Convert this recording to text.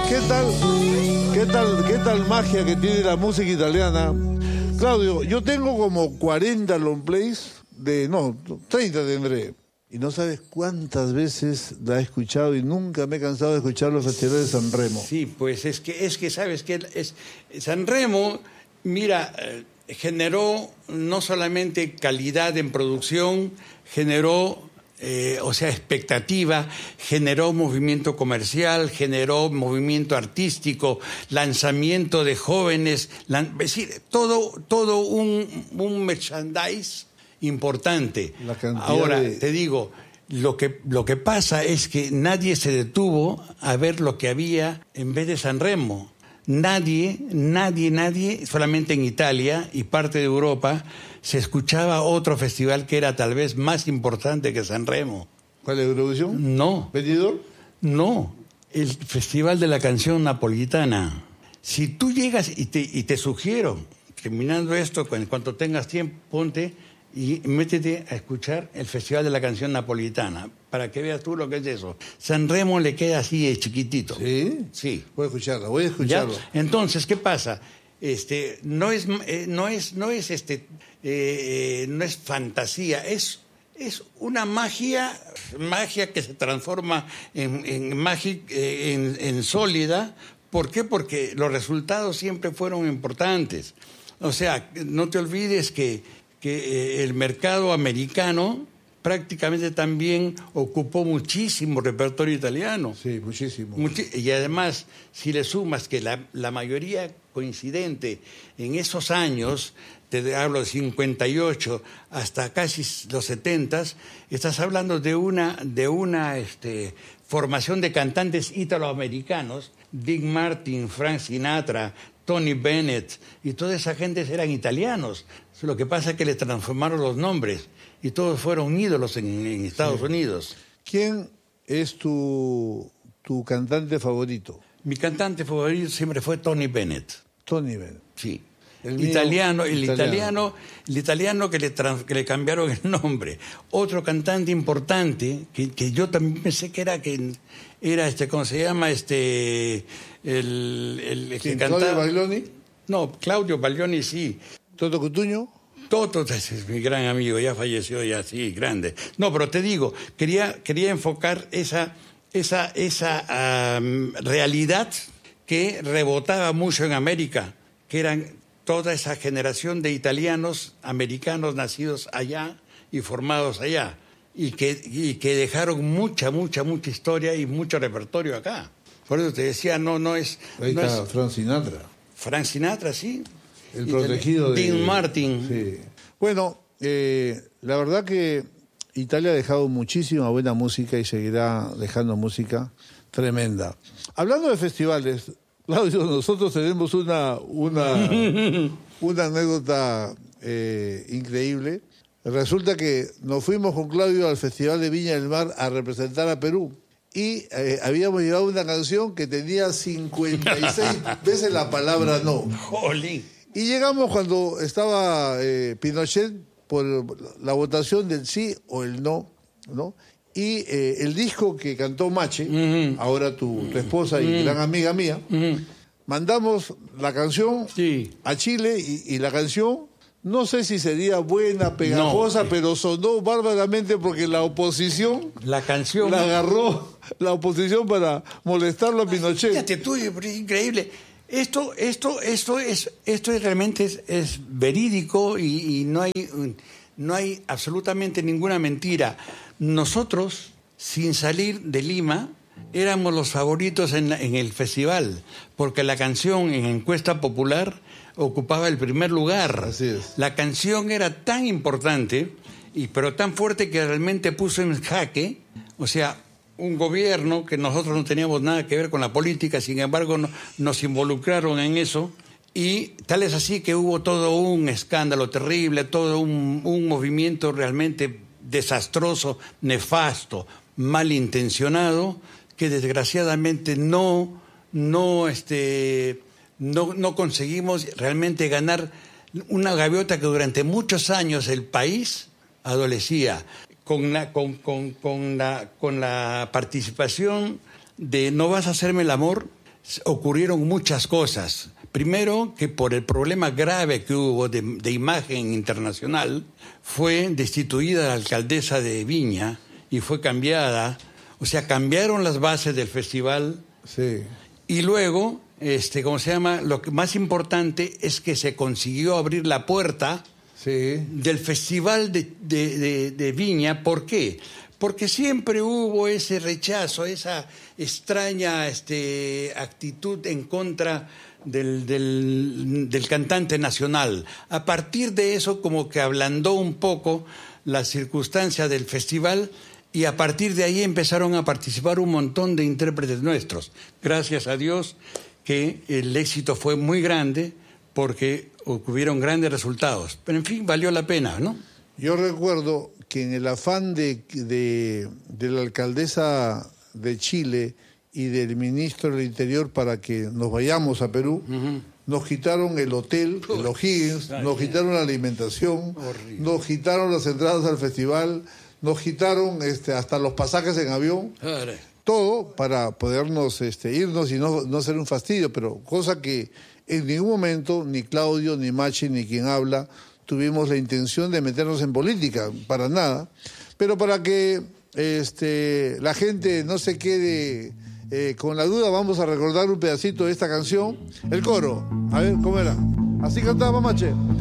¿Qué tal magia que tiene la música italiana? Claudio, yo tengo como 40 long plays, 30 tendré. Y no sabes cuántas veces la he escuchado y nunca me he cansado de escuchar los festivales de San Remo. Sí, pues es que sabes que San Remo, mira, generó no solamente calidad en producción, generó expectativa, generó movimiento comercial, generó movimiento artístico, lanzamiento de jóvenes, es decir, todo un merchandise importante. Ahora, te digo, lo que pasa es que nadie se detuvo a ver lo que había en vez de San Remo. Nadie, solamente en Italia y parte de Europa, se escuchaba otro festival que era tal vez más importante que San Remo. ¿Cuál es, Eurovisión? No. ¿Benidorm? No, el Festival de la Canción Napolitana. Si tú llegas y te sugiero, terminando esto, en cuanto tengas tiempo, ponte y métete a escuchar el Festival de la Canción Napolitana, para que veas tú lo que es eso. San Remo le queda así chiquitito. ¿Sí? Sí. Voy a escucharlo. ¿Ya? Entonces, ¿qué pasa? No es fantasía, es una magia que se transforma en sólida. ¿Por qué? Porque los resultados siempre fueron importantes. O sea, no te olvides que el mercado americano prácticamente también ocupó muchísimo repertorio italiano. Sí, muchísimo. Y además, si le sumas que la mayoría coincidente en esos años, te hablo de 58 hasta casi los 70, estás hablando de una formación de cantantes italoamericanos, Dean Martin, Frank Sinatra, Tony Bennett, y toda esa gente eran italianos. Lo que pasa es que le transformaron los nombres y todos fueron ídolos en Estados Unidos. ¿Quién es tu cantante favorito? Mi cantante favorito siempre fue Tony Bennett. Tony Bennett. Sí. El italiano que le cambiaron el nombre. Otro cantante importante que yo también pensé que era ¿cómo se llama? El que cantaba. ¿Claudio Baglioni? No, Claudio Baglioni sí. ¿Toto Cutugno? Toto es mi gran amigo, ya falleció, ya sí, grande. No, pero te digo, quería enfocar esa realidad que rebotaba mucho en América, que eran toda esa generación de italianos, americanos nacidos allá y formados allá, y que dejaron mucha historia y mucho repertorio acá. Por eso te decía, no es... Ahí no está es, Frank Sinatra. Frank Sinatra, sí. El protegido de... Dean Martin. Sí. Bueno, la verdad que Italia ha dejado muchísima buena música y seguirá dejando música tremenda. Hablando de festivales, Claudio, nosotros tenemos una anécdota increíble. Resulta que nos fuimos con Claudio al Festival de Viña del Mar a representar a Perú y habíamos llevado una canción que tenía 56 veces la palabra no. ¡Jolín! Y llegamos cuando estaba Pinochet por la votación del sí o el no, ¿no? Y el disco que cantó Mache, ahora tu esposa y gran amiga mía, mandamos la canción a Chile y la canción, no sé si sería buena, pegajosa, pero sonó bárbaramente porque la oposición la agarró la oposición para molestarlo a Pinochet. Fíjate tú, es increíble. Esto realmente es verídico y no hay absolutamente ninguna mentira. Nosotros, sin salir de Lima, éramos los favoritos en el festival, porque la canción en encuesta popular ocupaba el primer lugar. Así es. La canción era tan importante, pero tan fuerte que realmente puso en jaque, o sea, un gobierno que nosotros no teníamos nada que ver con la política, sin embargo nos involucraron en eso, y tal es así que hubo todo un escándalo terrible, todo un movimiento realmente desastroso, nefasto, malintencionado, que desgraciadamente no conseguimos realmente ganar una gaviota que durante muchos años el país adolecía. Con la participación de No vas a hacerme el amor, ocurrieron muchas cosas. Primero, que por el problema grave que hubo de imagen internacional, fue destituida la alcaldesa de Viña y fue cambiada. O sea, cambiaron las bases del festival. Sí. Y luego, ¿cómo se llama? Lo que más importante es que se consiguió abrir la puerta del festival de Viña. ¿Por qué? Porque siempre hubo ese rechazo, esa extraña actitud en contra del cantante nacional. A partir de eso, como que ablandó un poco la circunstancia del festival, y a partir de ahí empezaron a participar un montón de intérpretes nuestros. Gracias a Dios que el éxito fue muy grande, porque hubieron grandes resultados. Pero en fin, valió la pena, ¿no? Yo recuerdo que en el afán de la alcaldesa de Chile y del ministro del Interior para que nos vayamos a Perú, nos quitaron el hotel, el O'Higgins, nos quitaron la alimentación, nos quitaron las entradas al festival, nos quitaron hasta los pasajes en avión, todo para podernos irnos y no ser un fastidio, pero cosa que en ningún momento ni Claudio, ni Machi, ni quien habla tuvimos la intención de meternos en política, para nada, pero para que la gente no se quede con la duda, vamos a recordar un pedacito de esta canción, el coro. A ver, ¿cómo era? Así cantaba Mache.